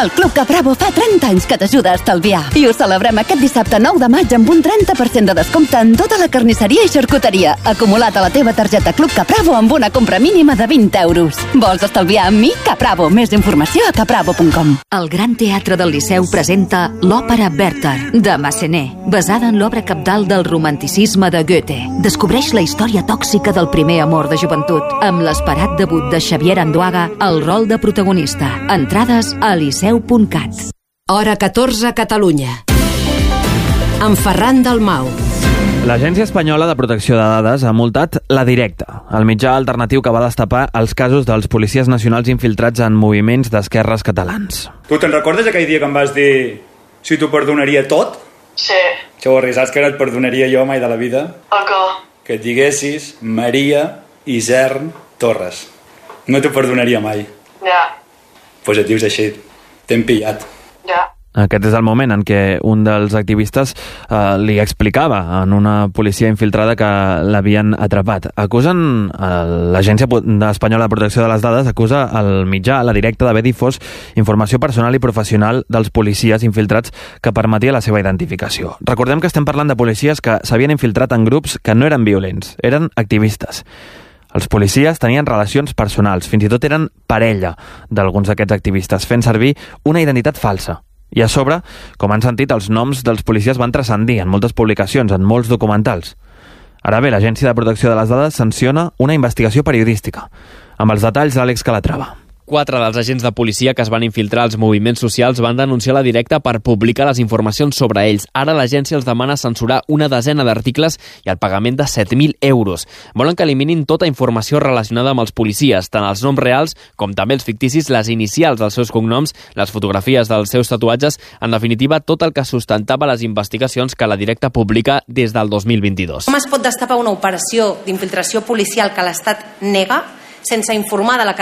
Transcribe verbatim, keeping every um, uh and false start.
El Club Capravo fa trenta anys que t'ajuda a estalviar. I ho celebrem aquest dissabte nou de maig amb un trenta per cent de descompte en tota la carnisseria i xarcuteria. Acumulat a la teva targeta Club Capravo amb una compra mínima de vint euros. Vols estalviar amb mi? Capravo. Més informació a capravo punt com. El Gran Teatre del Liceu presenta l'òpera Werther, de Massenet, basada en l'obra cabdal del romanticisme de Goethe. Descobreix la història tòxica del primer amor de joventut, amb l'esperat debut de Xavier Andoaga al rol de protagonista. Entrades a liceu punt cat. Hora catorze, Catalunya. Amb Ferran Dalmau. L'Agència Espanyola de Protecció de Dades ha multat La Directa, el mitjà alternatiu que va destapar els casos dels policies nacionals infiltrats en moviments d'esquerres catalans. Tu te'n recordes aquell dia que em vas dir si t'ho perdonaria tot? Sí. Xavorri, saps que no et perdonaria jo mai de la vida? El què? Que et diguessis Maria Isern Torres. No t'ho perdonaria mai. Ja. Doncs pues et dius així. T'hem pillat. Ja. Aquest és el moment en què un dels activistes eh, li explicava en una policia infiltrada que l'havien atrapat. Acusen, eh, l'Agència Espanyola de Protecció de les Dades acusa el mitjà, La Directa, d'haver difós informació personal i professional dels policies infiltrats que permetia la seva identificació. Recordem que estem parlant de policies que s'havien infiltrat en grups que no eren violents, eren activistes. Els policies tenien relacions personals, fins i tot eren parella d'alguns d'aquests activistes, fent servir una identitat falsa. I a sobre, com han sentit, els noms dels policies van transcendir en moltes publicacions, en molts documentals. Ara bé, l'Agència de Protecció de les Dades sanciona una investigació periodística. Amb els detalls, l'Àlex Calatrava. Quatre dels agents de policia que es van infiltrar als moviments socials van denunciar La Directa per publicar les informacions sobre ells. Ara l'agència els demana censurar una desena d'articles i el pagament de set mil euros. Volen que eliminin tota informació relacionada amb els policies, tant els noms reals com també els ficticis, les inicials dels seus cognoms, les fotografies dels seus tatuatges, en definitiva, tot el que sustentava les investigacions que La Directa publica des del dos mil vint-i-dos. Com es pot destapar una operació d'infiltració policial que l'Estat nega sense informar de la